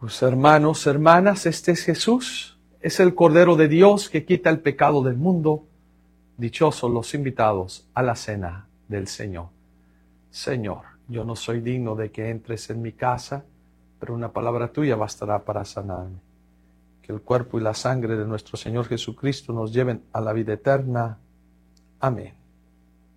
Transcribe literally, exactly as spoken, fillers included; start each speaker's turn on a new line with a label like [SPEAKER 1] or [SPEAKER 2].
[SPEAKER 1] Pues hermanos, hermanas, este es Jesús, es el Cordero de Dios que quita el pecado del mundo. Dichosos los invitados a la cena del Señor. Señor, yo no soy digno de que entres en mi casa, pero una palabra tuya bastará para sanarme. Que el cuerpo y la sangre de nuestro Señor Jesucristo nos lleven a la vida eterna. Amén.